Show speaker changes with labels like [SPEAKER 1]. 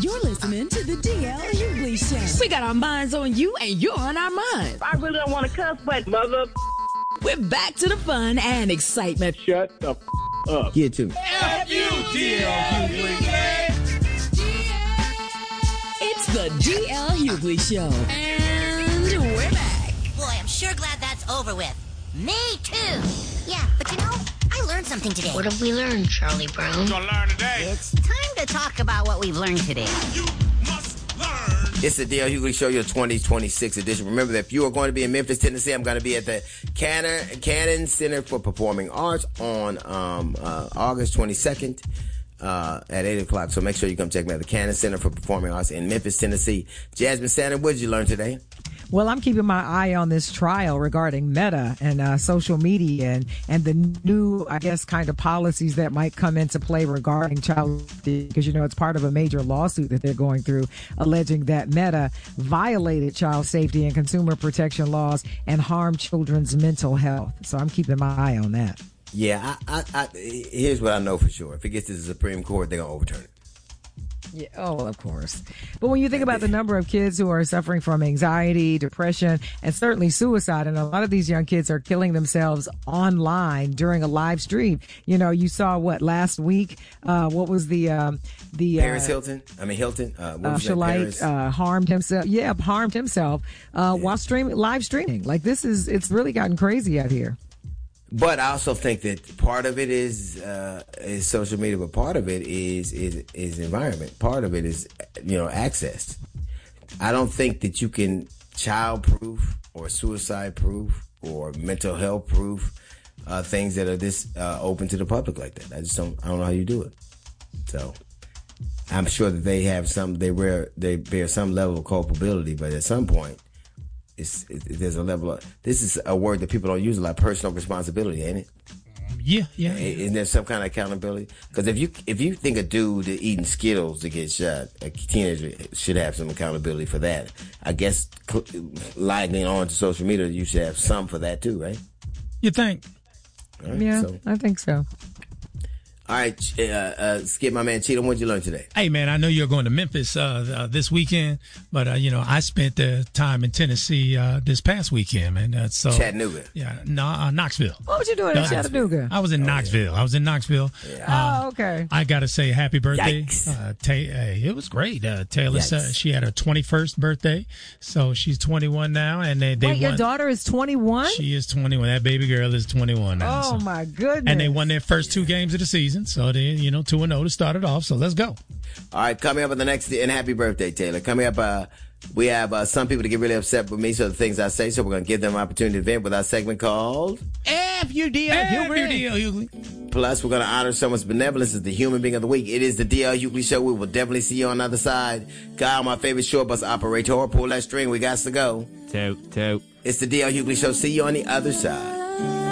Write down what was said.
[SPEAKER 1] You're listening to the DL Hughley Show. We got our minds on you, and you're on our minds.
[SPEAKER 2] I really don't want to cuss, but mother...
[SPEAKER 1] We're back to the fun and excitement.
[SPEAKER 2] Shut the up.
[SPEAKER 3] Get to me.
[SPEAKER 4] DL Hughley.
[SPEAKER 1] It's the DL Hughley Show. And we're back.
[SPEAKER 5] Boy, I'm sure glad that's over with. Me too. Yeah, but you know, I learned something today.
[SPEAKER 6] What have we learned, Charlie Brown?
[SPEAKER 4] What you gonna learn today?
[SPEAKER 5] It's time to talk about what we've learned today.
[SPEAKER 4] You must learn.
[SPEAKER 3] It's the DL Hughley Show, your 2026 edition. Remember that if you are going to be in Memphis, Tennessee, I'm going to be at the Cannon Center for Performing Arts on August 22nd at 8 o'clock. So make sure you come check me out, the Cannon Center for Performing Arts in Memphis, Tennessee. Jasmine Sanders, what did you learn today?
[SPEAKER 7] Well, I'm keeping my eye on this trial regarding Meta and social media and the new, I guess, kind of policies that might come into play regarding child safety, because, you know, it's part of a major lawsuit that they're going through alleging that Meta violated child safety and consumer protection laws and harmed children's mental health. So I'm keeping my eye on that.
[SPEAKER 3] Yeah, I here's what I know for sure. If it gets to the Supreme Court, they're going to overturn it.
[SPEAKER 7] Yeah, oh, of course. But when you think about the number of kids who are suffering from anxiety, depression, and certainly suicide, and a lot of these young kids are killing themselves online during a live stream. You know, you saw last week? What was the
[SPEAKER 3] Paris Hilton? Hilton.
[SPEAKER 7] Shalite harmed himself. Yeah, harmed himself while live streaming. Like it's really gotten crazy out here.
[SPEAKER 3] But I also think that part of it is social media, but part of it is environment. Part of it is, access. I don't think that you can child-proof or suicide-proof or mental health-proof things that are this open to the public like that. I don't know how you do it. So I'm sure that they have they bear some level of culpability, but at some point, there's a level of, this is a word that people don't use a lot, personal responsibility, ain't it?
[SPEAKER 8] Yeah.
[SPEAKER 3] Isn't there some kind of accountability? Because if you think a dude eating Skittles to get shot, a teenager should have some accountability for that. I guess logging on to social media, you should have some for that too, right?
[SPEAKER 8] You think?
[SPEAKER 3] Right,
[SPEAKER 7] yeah, I think so.
[SPEAKER 3] All right, Skip, my man Cheatham, what'd you learn today?
[SPEAKER 8] Hey, man, I know you're going to Memphis this weekend, but, I spent the time in Tennessee this past weekend, man.
[SPEAKER 3] Chattanooga.
[SPEAKER 8] Yeah, Knoxville.
[SPEAKER 7] What was you doing in Chattanooga?
[SPEAKER 8] I was in Knoxville. Yeah. I was in Knoxville.
[SPEAKER 7] Yeah. Okay.
[SPEAKER 8] I got to say happy birthday.
[SPEAKER 3] Yikes.
[SPEAKER 8] It was great. Taylor said she had her 21st birthday, so she's 21 now. And they
[SPEAKER 7] Wait, your daughter is 21?
[SPEAKER 8] She is 21. That baby girl is 21 now.
[SPEAKER 7] Oh, my goodness.
[SPEAKER 8] And they won their first 2 games of the season. So they, 2-0 to start it off. So let's go.
[SPEAKER 3] All right, coming up on the next, and happy birthday, Taylor. Coming up, we have some people that get really upset with me, so the things I say. So we're going to give them an opportunity to vent with our segment called
[SPEAKER 8] FUDL Hughley.
[SPEAKER 3] Plus, we're going to honor someone's benevolence as the human being of the week. It is the DL Hughley Show. We will definitely see you on the other side. Kyle, my favorite short bus operator, pull that string. We got to go.
[SPEAKER 9] Toot.
[SPEAKER 3] It's the DL Hughley Show. See you on the other side.